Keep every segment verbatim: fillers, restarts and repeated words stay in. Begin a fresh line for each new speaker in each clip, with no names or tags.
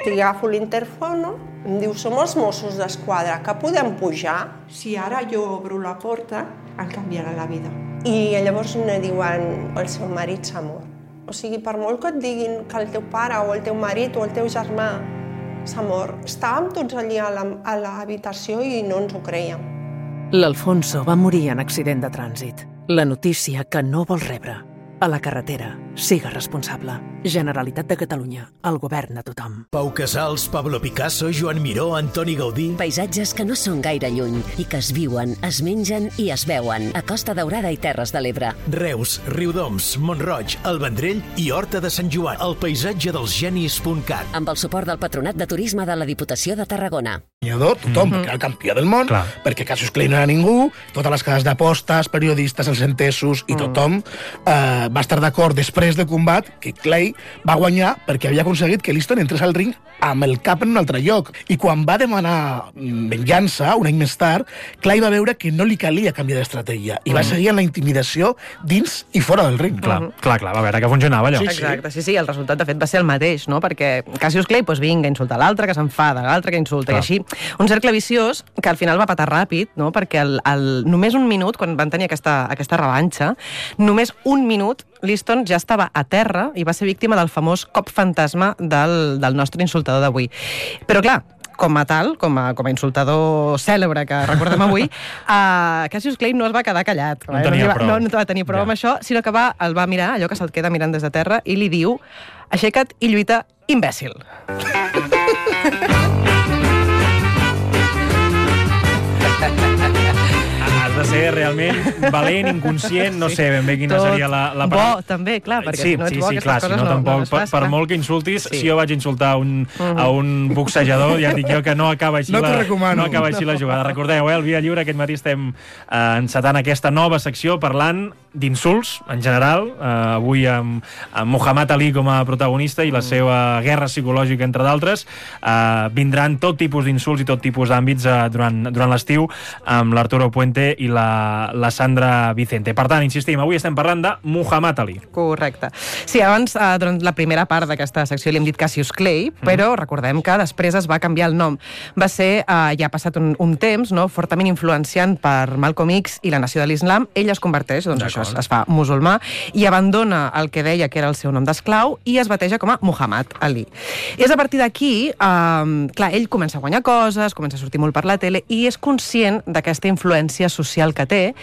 T'agafo l'interfono, em diu, som els Mossos d'Esquadra, que podem pujar? Si ara jo obro la porta, em canviarà la vida. I llavors me diuen, el seu marit s'ha mort. O sigui, per molt que et diguin que el teu pare o el teu marit o el teu germà s'ha mort, estàvem tots allí a l'habitació i no ens ho creiem.
L'Alfonso va morir en accident de trànsit. La notícia que no vol rebre. A la carretera, siga responsable. Generalitat de Catalunya, el govern a tothom.
Pau Casals, Pablo Picasso, Joan Miró, Antoni Gaudí...
Paisatges que no són gaire lluny i que es viuen, es mengen i es veuen a Costa Daurada i Terres de l'Ebre.
Reus, Riudoms, Mont-roig, el Vendrell i Horta de Sant Joan. El paisatge dels genis punt cat.
Amb el suport del Patronat de Turisme de la Diputació de Tarragona.
Tothom, mm-hmm. perquè era el campió del món, clar. Perquè Cassius Clay no era ningú, totes les cases d'apostes, periodistes, els entesos i tothom mm. eh, va estar d'acord després del combat que Clay va guanyar perquè havia aconseguit que Liston entrés al ring amb el cap en un altre lloc. I quan va demanar venjança, un any més tard, Clay va veure que no li calia canviar d'estratègia i mm. va seguir en la intimidació dins i fora del ring.
Clar, mm. clar, clar, va veure que funcionava allò.
Sí, Exacte, sí, sí, el resultat de fet va ser el mateix, no? Perquè Cassius Clay, doncs vinga, insulta l'altre, que s'enfada, l'altre que insulta, clar. I així un cercle viciós que al final va patar ràpid, no? Perquè el, el, només un minut, quan van tenir aquesta, aquesta revanxa, només un minut Liston ja estava a terra i va ser víctima del famós cop fantasma del, del nostre insultador d'avui. Però clar, com a tal, com a, com a insultador cèlebre que recordem avui, uh, Cassius Clay no es va quedar callat.
No tenia
no,
prou.
No, no va tenir prou ja. amb això, sinó que va, el va mirar, allò que se'l queda mirant des de terra, i li diu: aixeca't i lluita, imbècil.
Has de ser realment valent, inconscient, no sé ben bé quina
Tot
seria la, la
paraula. Bo, també, clar, perquè
sí,
si no ets
sí,
bo,
sí,
aquestes
clar,
coses
si no,
no,
tampoc,
no les fas.
Per, per molt que insultis, sí. si jo vaig insultar un,
uh-huh.
a un boxejador, ja et dic jo que no acaba així,
no
la,
recomano.
no acaba així no. la jugada. Recordeu, eh, el Via Lliure, aquest matí estem eh, encetant aquesta nova secció parlant d'insults, en general, eh, avui amb, amb Muhammad Ali com a protagonista i la seva guerra psicològica, entre d'altres. Eh, vindran tot tipus d'insults i tot tipus d'àmbits eh, durant, durant l'estiu amb l'Arturo Puente i la, la Sandra Vicente. Per tant, insistim, avui estem parlant de Muhammad Ali.
Correcte. Sí, abans, eh, durant la primera part d'aquesta secció li hem dit Cassius Clay, però mm. recordem que després es va canviar el nom. Va ser, eh, ja ha passat un, un temps, no?, fortament influenciant per Malcolm X i la Nació de l'Islam. Ell es converteix, doncs això, es, es fa musulmà, i abandona el que deia que era el seu nom d'esclau i es bateja com a Muhammad Ali. I és a partir d'aquí, eh, clar, ell comença a guanyar coses, comença a sortir molt per la tele i és conscient d'aquesta influència social que té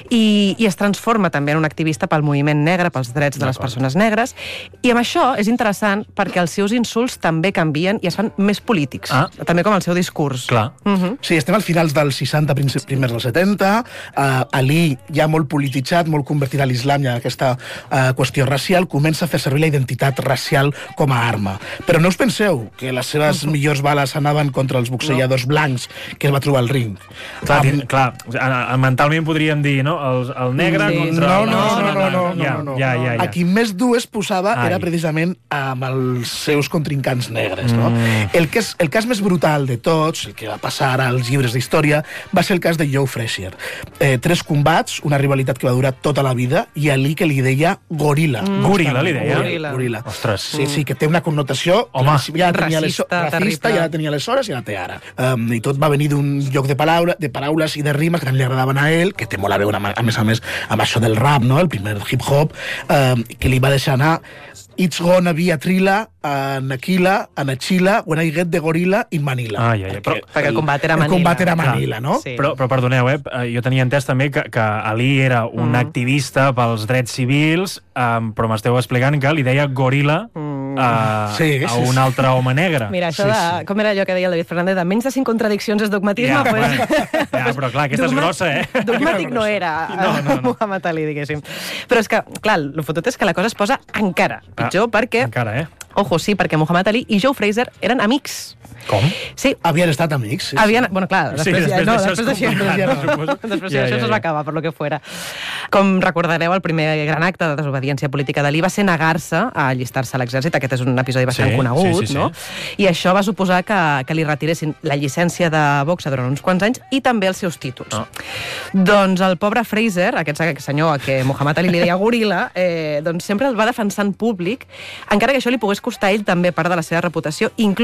i, i es transforma també en un activista pel moviment negre, pels drets de les persones negres, i amb això és interessant perquè els seus insults també canvien i es fan més polítics, ah. també com el seu discurs.
Clar.
Uh-huh.
Sí, estem al finals dels seixanta, primers dels setanta, uh, Ali, ja molt polititzat, molt convertit a l'islam i a aquesta uh, qüestió racial, comença a fer servir la identitat racial com a arma. Però no us penseu que les seves uh-huh. millors bales anaven contra els boxejadors no. blancs que es va trobar al ring.
Clar,
Amb...
clar, mentalment podríem dir, no?, el, el negre sí. contra...
No, no, no, no, no, no,
ja,
no.
Ja, ja, ja.
A qui més dur es posava
Ai.
era precisament amb els seus contrincants negres, no?
Mm.
El, que és, el cas més brutal de tots, el que va passar als llibres d'història, va ser el cas de Joe Frazier. Eh, tres combats, una rivalitat que va durar tota la vida, i Ali que li deia gorila.
Mm. Gorila, li deia?
Gorila. gorila.
Ostres.
Sí, sí, que té una connotació...
Home.
Ja la tenia
racista,
les, racista, ja la tenia aleshores i ja la té ara. Um, I tot va venir d'un joc de, paraula, de paraules i de rimes que li agradaven a ell, que té molt a veure, a més a més, amb això del rap, no?, el primer hip-hop, um, que li va deixar anar It's gonna be a thriller, an Aquila, an Achila, when I get the gorilla in Manila.
Ai, ai, ai. Però,
perquè el combat era a Manila.
El combat era a Manila, no?
Sí.
Però, però perdoneu, eh? Jo tenia entès també que, que Ali era un mm. activista pels drets civils, um, però m'esteu explicant que li deia gorila mm. a,
sí, sí,
a un altre home negre.
Mira, això de... Sí, sí. Com era allò que deia el David Fernández? De menys de cinc contradiccions és dogmatisme?
Ja,
pues...
bueno. ja però clar, aquesta és grossa, eh?
Dogmàtic no era
no, no, no.
Muhammad Ali, diguéssim. Però és que, clar, el fotut és que la cosa es posa encara pitjor, ah, perquè...
Encara, eh?
Ojo, sí, perquè Muhammad Ali i Joe Frazier eren amics.
Com?
Sí.
Havien estat amics. Sí,
Havien...
sí.
Bueno, clar, després,
sí, després
ja, no,
d'això
després d'això
ja no.
després
ja,
d'això
ja, ja.
es va acabar, per lo que fuera. Com recordareu, el primer gran acte de desobediència política d'Ali va ser negar-se a allistar-se a l'exèrcit. Aquest és un episodi bastant
sí,
conegut,
sí, sí, sí.
no? I això va suposar que, que li retiressin la llicència de boxa durant uns quants anys i també els seus títols.
Oh.
Doncs el pobre Frazier, aquest senyor a què Muhammad Ali li deia gorila, eh, doncs sempre el va defensar en públic, encara que això li pogués costar a ell també part de la seva reputació, inclús